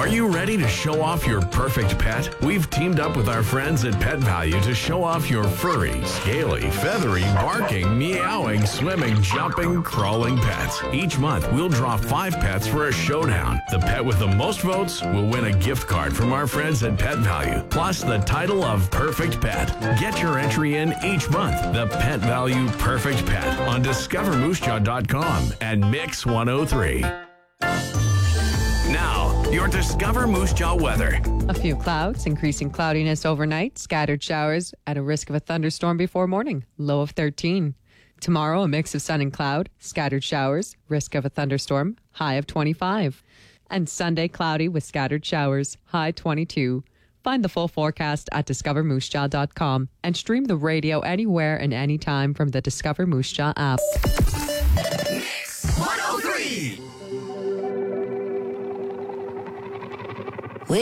Are you ready to show off your perfect pet? We've teamed up with our friends at Pet Value to show off your furry, scaly, feathery, barking, meowing, swimming, jumping, crawling pets. Each month, we'll draw 5 pets for a showdown. The pet with the most votes will win a gift card from our friends at Pet Value, plus the title of Perfect Pet. Get your entry in each month. The Pet Value Perfect Pet on DiscoverMooseJaw.com and Mix 103. Now, your Discover Moose Jaw weather. A few clouds, increasing cloudiness overnight, scattered showers at a risk of a thunderstorm before morning, low of 13. Tomorrow, a mix of sun and cloud, scattered showers, risk of a thunderstorm, high of 25. And Sunday, cloudy with scattered showers, high 22. Find the full forecast at DiscoverMooseJaw.com and stream the radio anywhere and anytime from the Discover Moose Jaw app. Mix 103.